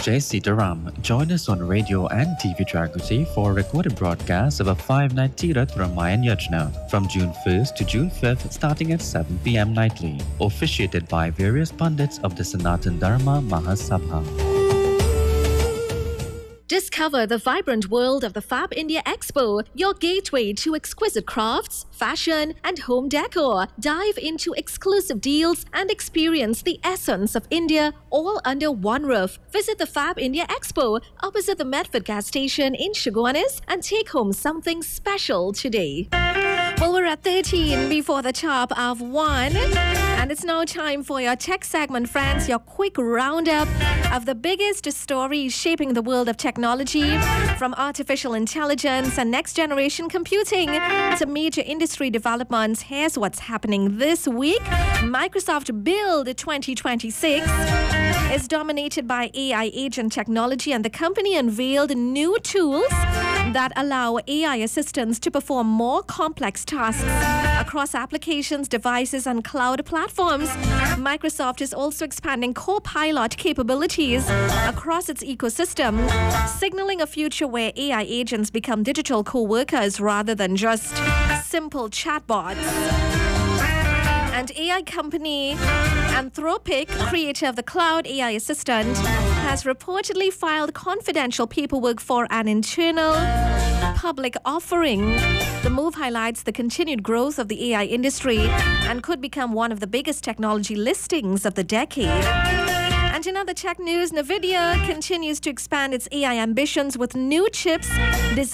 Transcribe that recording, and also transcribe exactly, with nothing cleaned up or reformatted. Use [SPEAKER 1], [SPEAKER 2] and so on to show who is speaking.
[SPEAKER 1] Jai Sitaram. Join us on radio and T V Jagrati for a recorded broadcast of a five-night Tirath Ramayan Yajna from June first to June fifth starting at seven p.m. nightly, officiated by various pundits of the Sanatan Dharma Mahasabha.
[SPEAKER 2] Discover the vibrant world of the Fab India Expo, your gateway to exquisite crafts, fashion, and home decor. Dive into exclusive deals and experience the essence of India all under one roof. Visit the Fab India Expo opposite the Medford gas station in Chaguanas and take home something special today. Well, we're at thirteen before the top of one, and it's now time for your tech segment, friends, your quick roundup of the biggest stories shaping the world of technology, from artificial intelligence and next-generation computing to major industry developments. Here's what's happening this week. Microsoft Build twenty twenty-six is dominated by A I agent technology, and the company unveiled new tools that allow A I assistants to perform more complex tasks across applications, devices, and cloud platforms. Microsoft is also expanding Copilot capabilities across its ecosystem, signaling a future where A I agents become digital co-workers rather than just simple chatbots. And A I company Anthropic, creator of the Cloud A I Assistant, has reportedly filed confidential paperwork for an internal public offering. The move highlights the continued growth of the A I industry and could become one of the biggest technology listings of the decade. And in other tech news, NVIDIA continues to expand its A I ambitions with new chips designed